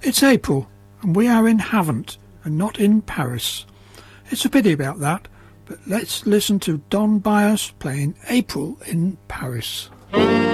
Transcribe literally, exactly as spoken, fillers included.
It's April, and we are in Havant, and not in Paris. It's a pity about that, but let's listen to Don Byas playing April in Paris.